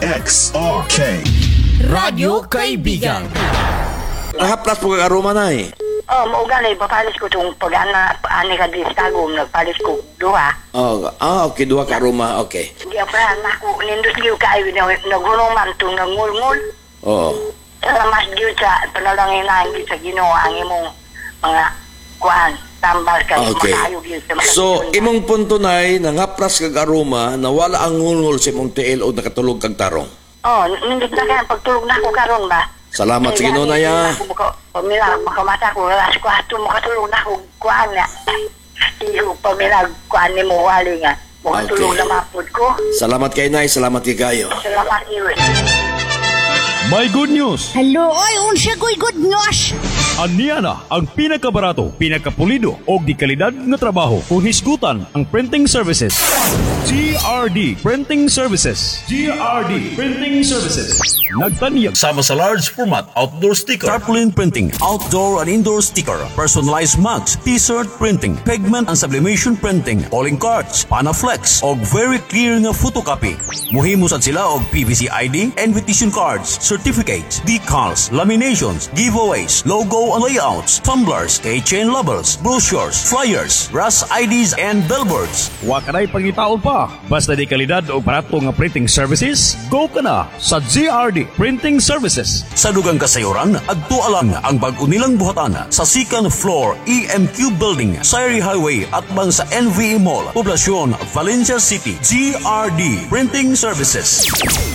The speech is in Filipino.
DXRK Radyo Kaibigan. Nahaplas po kag aroma na eh. Oh, maugali, papalis ko itong pag-ana, ani ka di stagom, nagpalis ko duha. Okay, duha ka aroma, okay. Hindi ako ako, nindus liw kayo, naghulong man itong nangulngul. Oo. Mas liw sa panalangin na hindi sa ginawa ang imong mga kuhan, tambal kayo, Okay. makayog yun sa mga So, ginawa. imong punto na nangaplas kag aroma na wala ang ngulngol sa imong tiil o nakatulog kag tarong. Oh, nindus na kaya, pagtulog na ako karon ba? Salamat sa Ginoo na ya. Pamilag, makamata ko, alas 4, makatulog na ako, kuhan na. Iyo, pamilag, kuhan ni mo, wali nga. Makatulog Okay. na mapod ko. Salamat kay Nay, salamat kay kayo. Salamat iyo. May good news! Hello, oy, unsa ko'y good news? Aniya na ang pinakabarato, pinakapulido o di kalidad na trabaho kung hisgutan ang printing services. GRD Printing Services. GRD Printing Services. Nagtanyag sama sa large format outdoor sticker, tarpaulin printing, outdoor and indoor sticker, personalized mugs, t-shirt printing, pigment and sublimation printing, calling cards, panaflex og very clear nga photocopy. Muhimo sad sila og PVC ID, invitation cards, certificates, decals, laminations, giveaways, logo and layouts, tumblers, keychain labels, brochures, flyers, brass IDs and billboards. Wa kanay pangitaon pa. Basta di kalidad o barato nga printing services, go ka na sa GRD Printing Services. Sa dugang kasayuran, adto alang ang bag-o nilang buhatan sa second floor EMQ Building, Sayri Highway at bang sa NVE Mall, Poblasyon, Valencia City. GRD Printing Services.